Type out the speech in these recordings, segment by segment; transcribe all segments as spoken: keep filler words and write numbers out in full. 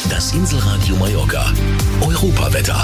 Das Inselradio Mallorca. Europawetter.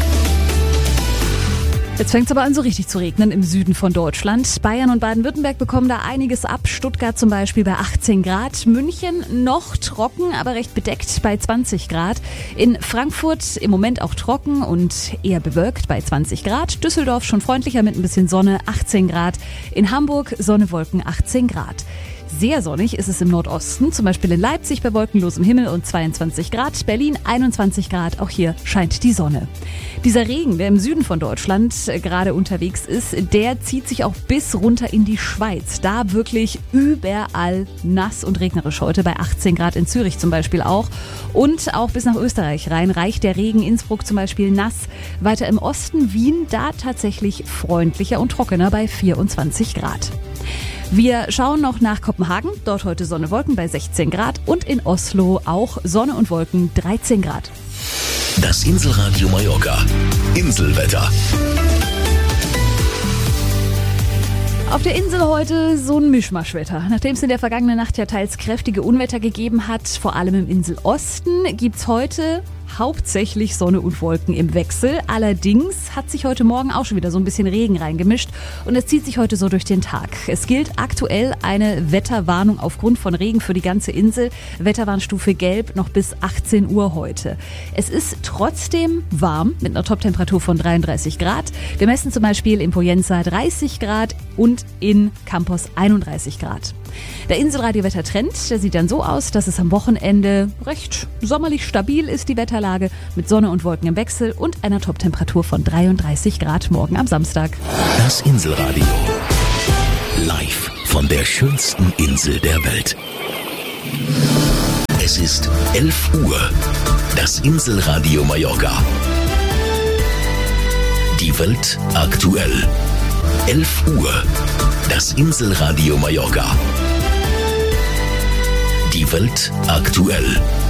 Jetzt fängt es aber an, so richtig zu regnen im Süden von Deutschland. Bayern und Baden-Württemberg bekommen da einiges ab. Stuttgart zum Beispiel bei achtzehn Grad. München noch trocken, aber recht bedeckt bei zwanzig Grad. In Frankfurt im Moment auch trocken und eher bewölkt bei zwanzig Grad. Düsseldorf schon freundlicher mit ein bisschen Sonne, achtzehn Grad. In Hamburg Sonne, Wolken, achtzehn Grad. Sehr sonnig ist es im Nordosten, zum Beispiel in Leipzig bei wolkenlosem Himmel und zweiundzwanzig Grad, Berlin einundzwanzig Grad, auch hier scheint die Sonne. Dieser Regen, der im Süden von Deutschland gerade unterwegs ist, der zieht sich auch bis runter in die Schweiz. Da wirklich überall nass und regnerisch heute, bei achtzehn Grad in Zürich zum Beispiel auch. Und auch bis nach Österreich rein reicht der Regen, Innsbruck zum Beispiel nass. Weiter im Osten Wien, da tatsächlich freundlicher und trockener bei vierundzwanzig Grad. Wir schauen noch nach Kopenhagen, dort heute Sonne, Wolken bei sechzehn Grad und in Oslo auch Sonne und Wolken dreizehn Grad. Das Inselradio Mallorca. Inselwetter. Auf der Insel heute so ein Mischmaschwetter. Nachdem es in der vergangenen Nacht ja teils kräftige Unwetter gegeben hat, vor allem im Inselosten, gibt's heute hauptsächlich Sonne und Wolken im Wechsel. Allerdings hat sich heute Morgen auch schon wieder so ein bisschen Regen reingemischt und es zieht sich heute so durch den Tag. Es gilt aktuell eine Wetterwarnung aufgrund von Regen für die ganze Insel. Wetterwarnstufe Gelb noch bis achtzehn Uhr heute. Es ist trotzdem warm mit einer Toptemperatur von dreiunddreißig Grad. Wir messen zum Beispiel in Poyenza dreißig Grad und in Campos einunddreißig Grad. Der Inselradio-Wettertrend, der sieht dann so aus, dass es am Wochenende recht sommerlich stabil ist, die Wetterlage, mit Sonne und Wolken im Wechsel und einer Toptemperatur von dreiunddreißig Grad morgen am Samstag. Das Inselradio. Live von der schönsten Insel der Welt. Es ist elf Uhr. Das Inselradio Mallorca. Die Welt aktuell. elf Uhr. Das Inselradio Mallorca. Die Welt aktuell.